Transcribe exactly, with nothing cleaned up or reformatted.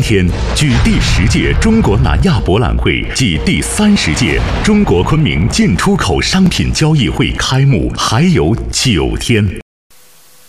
天，距第十届中国南亚博览会暨第三十届中国昆明进出口商品交易会开幕还有九天。